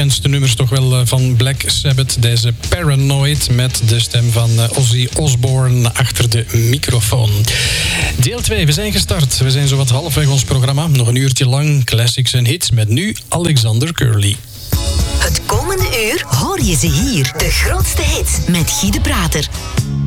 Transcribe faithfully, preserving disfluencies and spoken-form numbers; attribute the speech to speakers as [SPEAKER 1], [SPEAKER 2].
[SPEAKER 1] bekendste nummers toch wel van Black Sabbath. Deze Paranoid met de stem van Ozzy Osbourne achter de microfoon. Deel twee, we zijn gestart. We zijn zowat halfweg ons programma. Nog een uurtje lang classics en hits met nu Alexander Curly.
[SPEAKER 2] Het komende uur hoor je ze hier. De grootste hits met Guy de Prater.